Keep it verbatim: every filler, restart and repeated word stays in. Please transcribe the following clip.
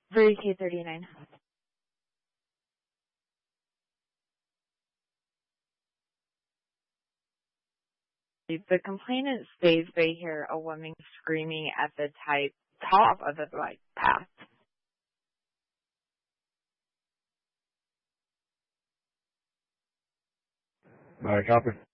Very K thirty-nine. The complainant states they hear a woman screaming at the type, top of the bike path. All right, copy.